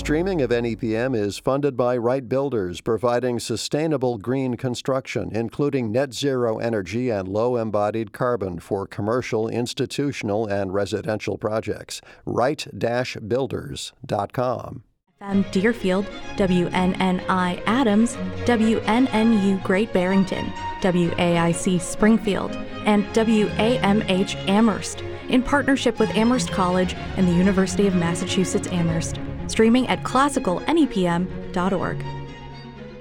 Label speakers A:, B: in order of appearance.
A: Streaming of NEPM is funded by Wright Builders, providing sustainable green construction, including net zero energy and low embodied carbon for commercial, institutional, and residential projects. Wright-Builders.com.
B: FM Deerfield, WNNI Adams, WNNU Great Barrington, WAIC Springfield, and WAMH Amherst, in partnership with Amherst College and the University of Massachusetts Amherst. Streaming at classicalnepm.org.